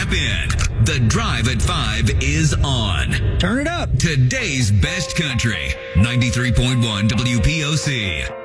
Strap in. The Drive at 5 is on. Turn it up. Today's best country. 93.1 WPOC.